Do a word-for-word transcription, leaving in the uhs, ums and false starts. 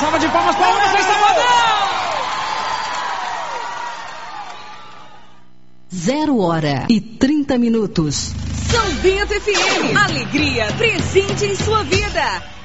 salva de palmas para o Anderson Salvador! Zero hora e trinta minutos. São Bento F M. Alegria presente em sua vida.